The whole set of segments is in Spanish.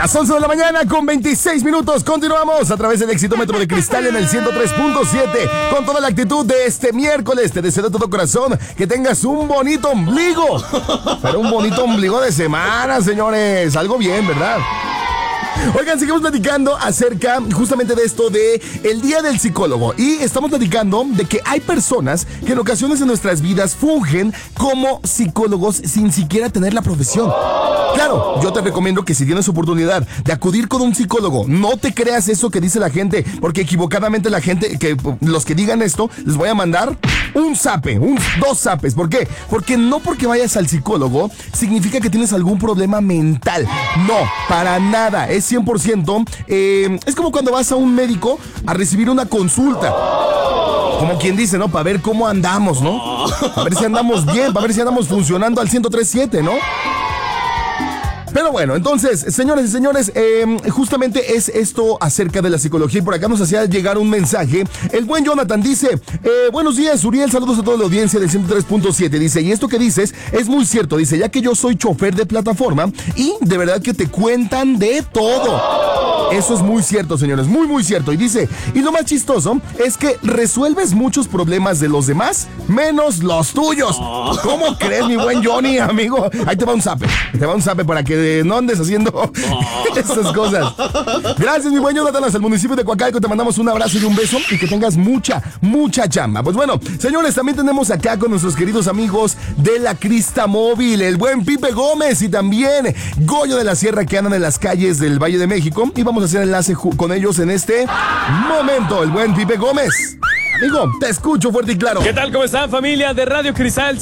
Las 11 de la mañana con 26 minutos. Continuamos a través del Exitómetro de Cristal en el 103.7 con toda la actitud de este miércoles. Te deseo de todo corazón que tengas un bonito ombligo. Pero un bonito ombligo de semana, señores. Algo bien, ¿verdad? Oigan, seguimos platicando acerca justamente de esto de el Día del Psicólogo. Y estamos platicando de que hay personas que en ocasiones en nuestras vidas fungen como psicólogos sin siquiera tener la profesión. Claro, yo te recomiendo que si tienes oportunidad de acudir con un psicólogo, no te creas eso que dice la gente, porque equivocadamente la gente, los que digan esto, les voy a mandar un zape, dos zapes. ¿Por qué? Porque no porque vayas al psicólogo significa que tienes algún problema mental. No, para nada. Es 100%. Es como cuando vas a un médico a recibir una consulta. Como quien dice, ¿no? Para ver cómo andamos, ¿no? Para ver si andamos bien, para ver si andamos funcionando al 103.7, ¿no? Pero bueno, entonces, señores y señores, justamente es esto acerca de la psicología. Y por acá nos hacía llegar un mensaje. El buen Jonathan dice, buenos días, Uriel, saludos a toda la audiencia del 103.7. Dice, y esto que dices es muy cierto. Dice, ya que yo soy chofer de plataforma y de verdad que te cuentan de todo. Eso es muy cierto, señores, muy, muy cierto. Y dice, y lo más chistoso es que resuelves muchos problemas de los demás, menos los tuyos. ¿Cómo crees, mi buen Johnny, amigo? Ahí te va un zape. Te va un zape para que no andes haciendo estas cosas. Gracias, mi buen Jonathan, hasta el municipio de Coacalco. Te mandamos un abrazo y un beso y que tengas mucha, mucha chamba. Pues bueno, señores, también tenemos acá con nuestros queridos amigos de la Crista Móvil, el buen Pipe Gómez y también Goyo de la Sierra, que andan en las calles del Valle de México. Y vamos a hacer enlace con ellos en este momento. El buen Pipe Gómez. Amigo, te escucho fuerte y claro. ¿Qué tal? ¿Cómo están, familia de Radio Cristal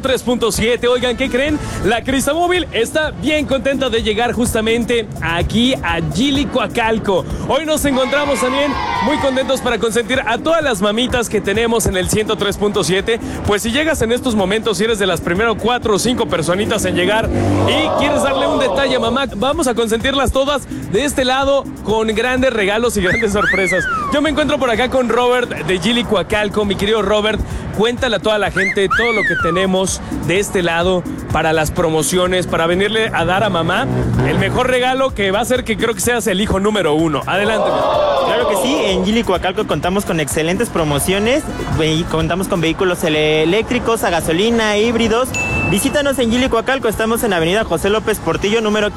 103.7? Oigan, ¿qué creen? La Crista Móvil está bien contenta de llegar justamente aquí a Jilicoacalco. Hoy nos encontramos también muy contentos para consentir a todas las mamitas que tenemos en el 103.7. Pues si llegas en estos momentos, si eres de las primeras 4 o 5 personitas en llegar y quieres darle un detalle a mamá, vamos a consentirlas todas de este lado con grandes regalos y grandes sorpresas. Yo me encuentro por acá con Robert de Jilicoacalco. Mi querido Robert, cuéntale a toda la gente todo lo que tenemos de este lado para las promociones, para venirle a dar a mamá el mejor regalo, que va a ser que creo que seas el hijo número 1. Adelante. Claro que sí, en Jilicoacalco contamos con excelentes promociones, contamos con vehículos eléctricos, a gasolina, híbridos. Visítanos en Jilicoacalco, estamos en Avenida José López Portillo, número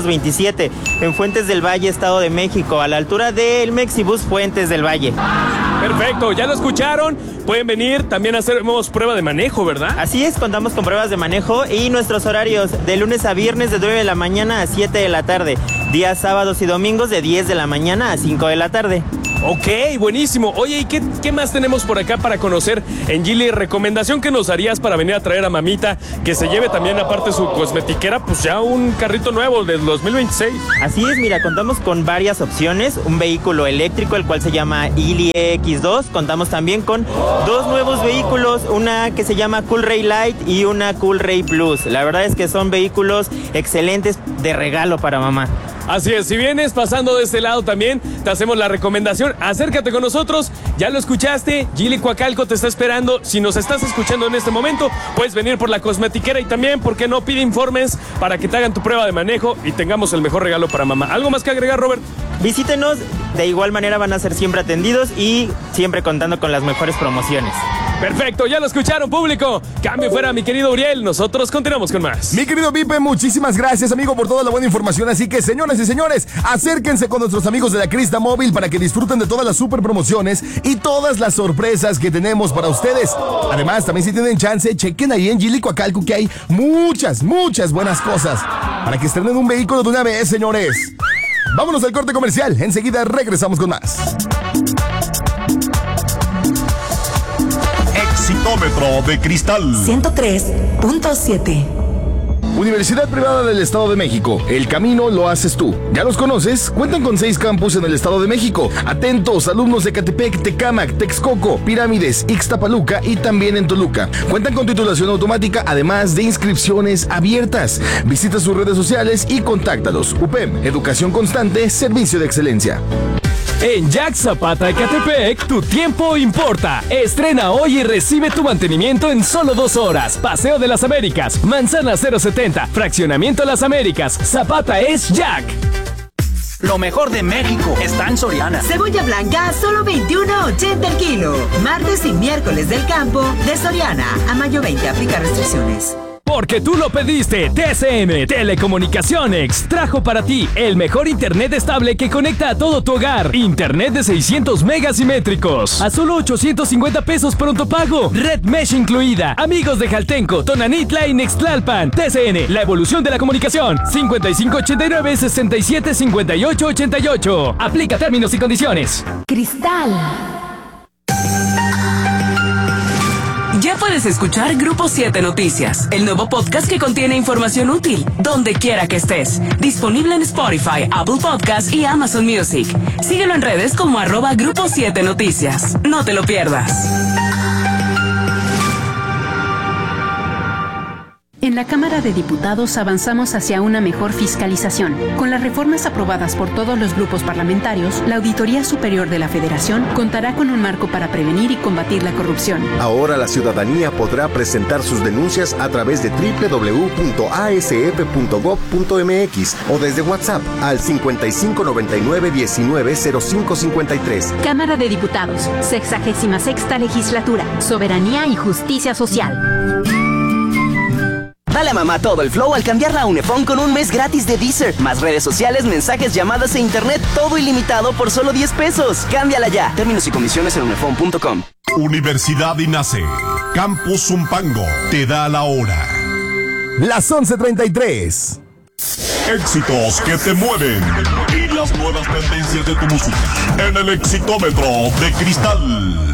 527, en Fuentes del Valle, Estado de México, a la altura del Mexibus Fuentes del Valle. Perfecto, ya lo escucharon. Pueden venir, también hacemos prueba de manejo, ¿verdad? Así es, contamos con pruebas de manejo y nuestros horarios de lunes a viernes de 9 de la mañana a 7 de la tarde. Días sábados y domingos de 10 de la mañana a 5 de la tarde. Ok, buenísimo. Oye, ¿y qué más tenemos por acá para conocer en Gili? ¿Recomendación que nos harías para venir a traer a mamita que se lleve también, aparte su cosmetiquera, pues ya un carrito nuevo del 2026? Así es, mira, contamos con varias opciones. Un vehículo eléctrico, el cual se llama Ili X2. Contamos también con 2 nuevos vehículos, una que se llama Cool Ray Light y una Cool Ray Plus. La verdad es que son vehículos excelentes de regalo para mamá. Así es, si vienes pasando de este lado también, te hacemos la recomendación, acércate con nosotros, ya lo escuchaste, Jilicoacalco te está esperando. Si nos estás escuchando en este momento, puedes venir por la cosmetiquera y también, ¿por qué no? Pide informes para que te hagan tu prueba de manejo y tengamos el mejor regalo para mamá. ¿Algo más que agregar, Robert? Visítenos, de igual manera van a ser siempre atendidos y siempre contando con las mejores promociones. Perfecto, ya lo escucharon, público. Cambio fuera, mi querido Uriel, nosotros continuamos con más. Mi querido Pipe, muchísimas gracias, amigo, por toda la buena información. Así que, señoras y señores, acérquense con nuestros amigos de la Crista Móvil para que disfruten de todas las super promociones y todas las sorpresas que tenemos para ustedes. Además, también si tienen chance, chequen ahí en Jilicoacalco que hay muchas, muchas buenas cosas para que estrenen un vehículo de una vez, señores. Vámonos al corte comercial, enseguida regresamos con más. Exitómetro de Cristal 103.7. Universidad Privada del Estado de México. El camino lo haces tú. ¿Ya los conoces? Cuentan con 6 campus en el Estado de México. Atentos, alumnos de Catepec, Tecámac, Texcoco, Pirámides, Ixtapaluca y también en Toluca. Cuentan con titulación automática, además de inscripciones abiertas. Visita sus redes sociales y contáctalos. UPEM, educación constante, servicio de excelencia. En Jack Zapata Ecatepec, tu tiempo importa. Estrena hoy y recibe tu mantenimiento en solo 2 horas. Paseo de las Américas, Manzana 070, Fraccionamiento Las Américas. Zapata es Jack. Lo mejor de México está en Soriana. Cebolla blanca a solo $21.80 el kilo. Martes y miércoles del campo de Soriana. A mayo 20 aplica restricciones. Porque tú lo pediste, TCM Telecomunicaciones trajo para ti el mejor internet estable que conecta a todo tu hogar. Internet de 600 megas simétricos a solo 850 pesos pronto pago. Red Mesh incluida. Amigos de Jaltenco, Tonanitla y Nextlalpan. TCN, la evolución de la comunicación. 5589-675888. Aplica términos y condiciones. Cristal. Ya puedes escuchar Grupo 7 Noticias, el nuevo podcast que contiene información útil, donde quiera que estés. Disponible en Spotify, Apple Podcasts y Amazon Music. Síguelo en redes como @Grupo 7 Noticias. No te lo pierdas. En la Cámara de Diputados avanzamos hacia una mejor fiscalización. Con las reformas aprobadas por todos los grupos parlamentarios, la Auditoría Superior de la Federación contará con un marco para prevenir y combatir la corrupción. Ahora la ciudadanía podrá presentar sus denuncias a través de www.asf.gov.mx o desde WhatsApp al 5599-190553. Cámara de Diputados, 66ª Legislatura, Soberanía y Justicia Social. Dale a mamá todo el flow al cambiarla a Unifón con un mes gratis de Deezer. Más redes sociales, mensajes, llamadas e internet, todo ilimitado por solo 10 pesos. Cámbiala ya. Términos y condiciones en unifón.com. Universidad INACE. Campus Zumpango. Te da la hora. Las 11:33. Éxitos que te mueven. Y las nuevas tendencias de tu música. En el Exitómetro de Cristal.